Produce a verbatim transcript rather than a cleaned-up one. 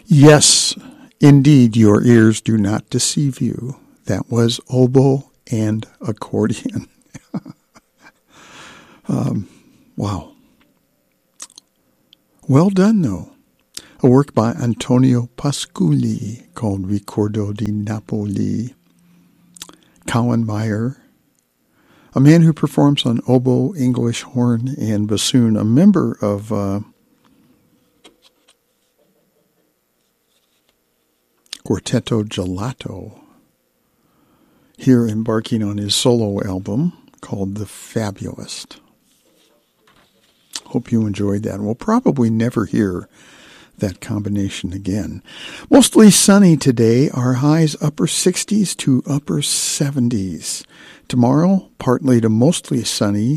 Yes, indeed, your ears do not deceive you. That was oboe and accordion. um, wow. Well done, though. A work by Antonio Pasculi called Ricordo di Napoli. Colin Meyer, a man who performs on oboe, English horn, and bassoon, a member of uh, Quartetto Gelato, here embarking on his solo album called The Fabulist. Hope you enjoyed that. We'll probably never hear that combination again. Mostly sunny today. Our highs upper sixties to upper seventies. Tomorrow, partly to mostly sunny